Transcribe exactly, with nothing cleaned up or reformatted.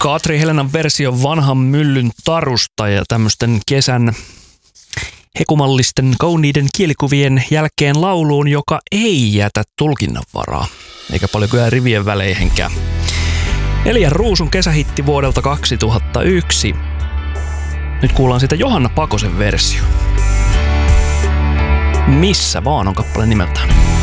Katri Helenan versio vanhan myllyn tarusta ja tämmöisten kesän hekumallisten kauniiden kielikuvien jälkeen lauluun, joka ei jätä tulkinnanvaraa, eikä paljon kyllä rivien väleihinkään. Elian Ruusun kesähitti vuodelta kaksituhattayksi. Nyt kuullaan siitä Johanna Pakosen versio. Missä vaan on kappale nimeltään.